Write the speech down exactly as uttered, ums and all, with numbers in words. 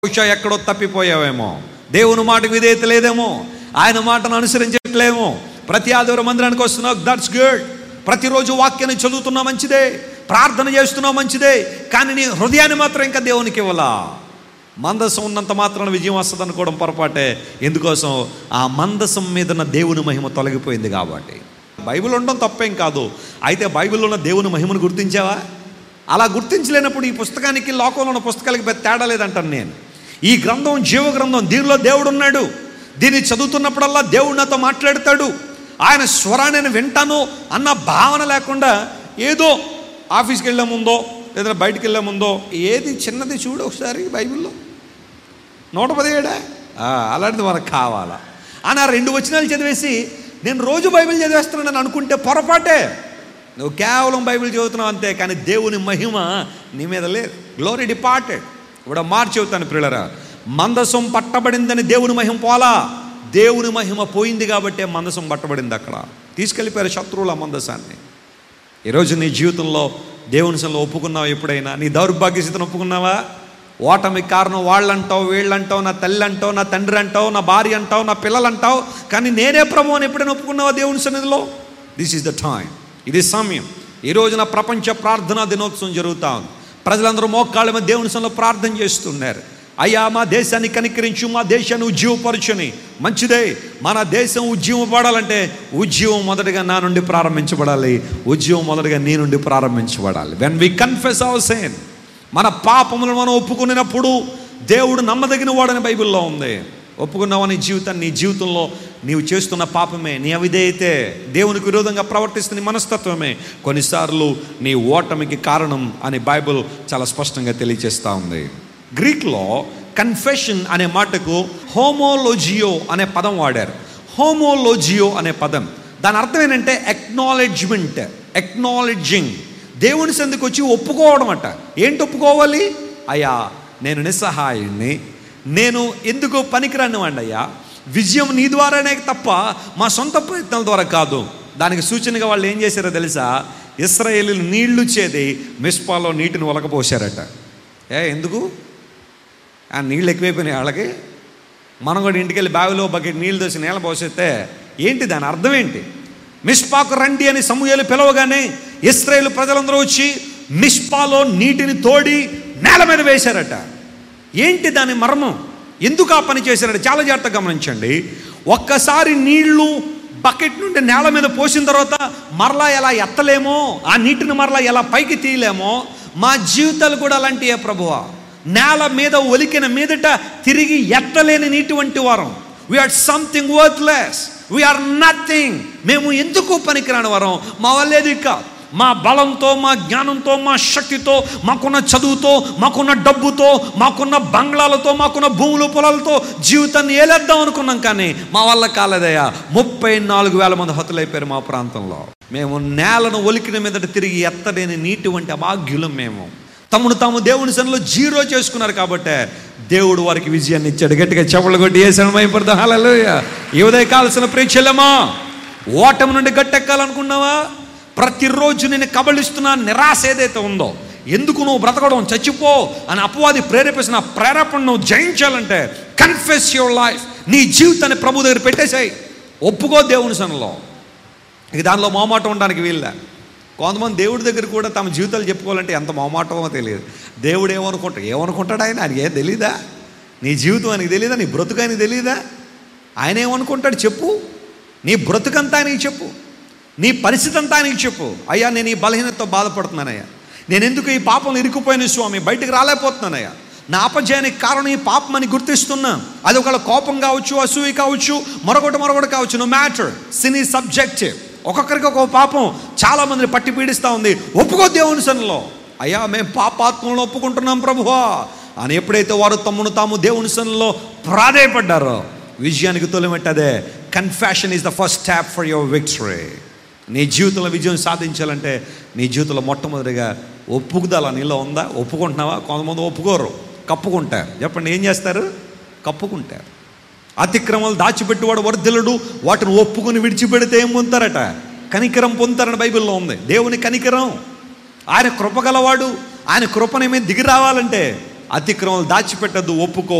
బహుశా ఎక్కడో తప్పిపోయావేమో, దేవుని మాటకు విధేయత లేదేమో, ఆయన మాటను అనుసరించట్లేమో. ప్రతి ఆదివారం మందిరానికి వస్తున్నావు, దట్స్ గుడ్. ప్రతిరోజు వాక్యాన్ని చదువుతున్నా మంచిదే, ప్రార్థన చేస్తున్నావు మంచిదే, కానీ నీ హృదయాన్ని మాత్రం ఇంకా దేవునికి ఇవ్వాలా. మందసం ఉన్నంత మాత్రాన విజయం వస్తుంది అనుకోవడం పొరపాటే. ఎందుకోసం? ఆ మందసం మీద ఉన్న దేవుని మహిమ తొలగిపోయింది కాబట్టి. బైబిల్ ఉండడం తప్పేం కాదు, అయితే బైబిల్లో ఉన్న దేవుని మహిమను గుర్తించావా? అలా గుర్తించలేనప్పుడు ఈ పుస్తకానికి లోకంలో ఉన్న పుస్తకాలకి పెద్ద తేడా లేదంటాను నేను. ఈ గ్రంథం జీవ గ్రంథం, దీనిలో దేవుడు ఉన్నాడు. దీన్ని చదువుతున్నప్పుడల్లా దేవుడు నాతో మాట్లాడతాడు. ఆయన స్వరాన్ని నేను వింటాను అన్న భావన లేకుండా ఏదో ఆఫీస్కి వెళ్ళే ముందో లేదా బయటికి వెళ్ళే ముందో ఏది చిన్నది చూడు ఒకసారి బైబిల్లో నూట పదిహేడా అలాంటిది మనకు కావాలా అని ఆ రెండు వచనాలు చదివేసి నేను రోజు బైబిల్ చదివేస్తున్నానని అనుకుంటే పొరపాటే. నువ్వు కేవలం బైబిల్ చదువుతున్నావు అంతే, కానీ దేవుని మహిమ నీ మీద లేదు. Glory departed. ఇప్పుడు మార్చి చెబుతాను ప్రియులరా, మందసం పట్టబడిందని దేవుని మహిమ పోలా, దేవుని మహిమ పోయింది కాబట్టి మందసం పట్టబడింది. అక్కడ తీసుకెళ్ళిపోయారు శత్రువుల మందసాన్ని. ఈరోజు నీ జీవితంలో దేవుని సన్నిధిలో ఒప్పుకున్నావా? ఎప్పుడైనా నీ దౌర్భాగ్య స్థితిని ఒప్పుకున్నావా? ఓటమికి కారణం వాళ్ళంటావు, వీళ్ళంటావు, నా తల్లి అంటావు, నా తండ్రి అంటావు, నా భార్య అంటావు, నా పిల్లలు అంటావు, కానీ నేనే ప్రభువు అని ఎప్పుడైనా ఒప్పుకున్నావా దేవుని సన్నిధిలో? దిస్ ఈజ్ ద టైం, ఇది సమయం. ఈ రోజున ప్రపంచ ప్రార్థనా దినోత్సవం జరుగుతూ ఉంది. ప్రజలందరూ మోకాళ్ళ మీద దేవుని సన్నిధిలో ప్రార్థన చేస్తున్నారు. అయ్యా మా దేశాన్ని కనికరించు, మా దేశాన్ని ఉజ్జీవపరచుని. మంచిదే, మన దేశం ఉజ్జీవపడాలంటే ఉజ్జీవం మొదటిగా నా నుండి ప్రారంభించబడాలి, ఉజ్జీవం మొదటిగా నీ నుండి ప్రారంభించబడాలి. When we confess hour sin, మన పాపములను మనం ఒప్పుకున్నప్పుడు దేవుడు నమ్మదగిన వాడని బైబిల్లో ఉంది. ఒప్పుకున్నావా? నీ జీవితాన్ని, నీ జీవితంలో నీవు చేస్తున్న పాపమే, నీ అవిధేయతే, దేవునికి విరోధంగా ప్రవర్తిస్తున్న మనస్తత్వమే కొన్నిసార్లు నీ ఓటమికి కారణం అని బైబిల్ చాలా స్పష్టంగా తెలియజేస్తూ ఉంది. గ్రీక్లో కన్ఫెషన్ అనే మాటకు హోమోలోజియో అనే పదం వాడారు. హోమోలోజియో అనే పదం దాని అర్థం ఏంటంటే ఎక్నాలెడ్జ్మెంట్, ఎక్నాలెడ్జింగ్. దేవుని సందుకు వచ్చి ఒప్పుకోవడం అట. ఏంటి ఒప్పుకోవాలి? అయ్యా నేను నిస్సహాయుణ్ణి, నేను ఎందుకు పనికిరాని వాడిని అయ్యా, విజయం నీ ద్వారానే తప్ప మా సొంత ప్రయత్నాల ద్వారా కాదు. దానికి సూచనగా వాళ్ళు ఏం చేశారో తెలుసా? ఇశ్రాయేలీయులు నీళ్లు చేది మిస్పాలో నీటిని ఒలకపోసారట. ఏ ఎందుకు? ఆ నీళ్ళు ఎక్కువైపోయినాయి వాళ్ళకి. మనం కూడా ఇంటికి వెళ్ళి బావిలో బకెట్ నీళ్ళు దోసి నీళ్ళ పోసేస్తే ఏంటి దాని అర్థం ఏంటి? మిస్పాకు రండి అని సమూయేలు పిలవగానే ఇశ్రాయేలు ప్రజలందరూ వచ్చి మిస్పాలో నీటిని తోడి నేల మీద వేశారట. ఏంటి దాని మర్మం? ఎందుకు ఆ పని చేశారట? చాలా జాగ్రత్తగా గమనించండి. ఒక్కసారి నీళ్లు బకెట్ నుండి నేల మీద పోసిన తర్వాత మరలా ఎలా ఎత్తలేమో, ఆ నీటిని మరలా ఎలా పైకి తీయలేమో, మా జీవితాలు కూడా అలాంటివే ప్రభువా. నేల మీద ఒలికిన మీదట తిరిగి ఎత్తలేని నీటి వంటి వారం. We are something worthless, we are nothing. మేము ఎందుకు పనికిరాని వారం? మా వల్లేది కాదు. మా బలంతో, మా జ్ఞానంతో, మా శక్తితో, మాకున్న చదువుతో, మాకున్న డబ్బుతో, మాకున్న బంగ్లాలతో, మాకున్న భూములు పొలాలతో జీవితాన్ని ఏలేద్దాం అనుకున్నాం, కానీ మా వల్ల కాలేదయ్యా. ముప్పై నాలుగు వేల మంది హతులైపోయారు మా ప్రాంతంలో. మేము నేలను ఒలికిన మీదట తిరిగి ఎత్తలేని నీటి వంటి అభాగ్యులం. మేము తమను తాము దేవుని సన్నిధిలో జీరో చేసుకున్నారు కాబట్టే దేవుడు వారికి విజయాన్ని ఇచ్చాడు. గట్టిగా చెప్పులు కొట్టి యేసుని మహిమపడదాం. హల్లెలూయా. ఈ ఉదయం కావాల్సిన ప్రేక్షలమా, ఓటమి నుండి గట్టెక్కాలనుకున్నావా? ప్రతిరోజు నేను కబళిస్తున్న నిరాశ ఏదైతే ఉందో, ఎందుకు నువ్వు బ్రతకడం, చచ్చిపో అని అపవాది ప్రేరేపిస్తున్న ప్రేరేపణ నువ్వు జయించాలంటే కన్ఫెస్ యువర్ లైఫ్. నీ జీవితాన్ని ప్రభు దగ్గర పెట్టేసాయి, ఒప్పుకో దేవుని సన్నిధిలో. ఇక దానిలో మొహమాటం ఉండడానికి వీళ్ళ. కొంతమంది దేవుడి దగ్గర కూడా తమ జీవితాలు చెప్పుకోవాలంటే ఎంత మొహమాటమో తెలియదు. దేవుడు ఏమనుకుంటా ఏమనుకుంటాడు ఆయన? ఆయనకి ఏం తెలీదా? నీ జీవితం ఆయనకి తెలీదా? నీ బ్రతుకు ఆయనకి తెలీదా? ఆయన ఏమనుకుంటాడు చెప్పు. నీ బ్రతుకంతా ఆయనకి చెప్పు, నీ పరిస్థితి అంతా ఆయనకి చెప్పు. అయ్యా నేను ఈ బలహీనతతో బాధపడుతున్నానయ్యా, నేను ఎందుకు ఈ పాపంలో ఇరుక్కుపోయిన స్వామి, బయటకు రాలేకపోతున్నానయ్యా, నా అపజయానికి కారణం ఈ పాపం అని గుర్తిస్తున్నా. అది ఒకవేళ కోపం కావచ్చు, అసూయ కావచ్చు, మరొకటి మరొకటి కావచ్చు. No matter, sin is subjective. ఒక్కొక్కరికి ఒక్కొక్క పాపం చాలా మందిని పట్టి పీడిస్తూ ఉంది. ఒప్పుకో దేవుని సన్నిధిలో. అయ్యా మేము పాపాత్మలను ఒప్పుకుంటున్నాం ప్రభువా అని ఎప్పుడైతే వారు తమ్మును తాము దేవుని సన్నిధిలో ప్రాధేయపడ్డారో విజయానికి తొలిమెట్టదే. Confession is the first step for your victory. నీ జీవితంలో విజయం సాధించాలంటే నీ జీవితంలో మొట్టమొదటిగా ఒప్పుకుదల నీలో ఉందా? ఒప్పుకుంటున్నావా? కొంతమంది ఒప్పుకోరు, కప్పుకుంటారు. చెప్పండి, ఏం చేస్తారు? కప్పుకుంటారు. అతిక్రమాలు దాచిపెట్టేవాడు వర్ధిల్లుడు, వాటిని ఒప్పుకొని విడిచిపెడితే ఏం పొందుతారట? కనికరం పొందుతారని బైబిల్లో ఉంది. దేవుని కనికరం, ఆయన కృపగలవాడు. ఆయన కృపని మీద దిగి రావాలంటే అతిక్రమం దాచిపెట్టద్దు, ఒప్పుకో.